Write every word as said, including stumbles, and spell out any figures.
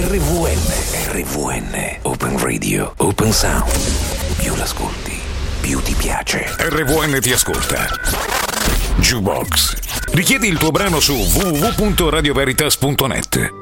R V N. R V N. Open Radio. Open Sound. Più l'ascolti, più ti piace. R V N ti ascolta. Jukebox. Richiedi il tuo brano su w w w punto radio veritas punto net.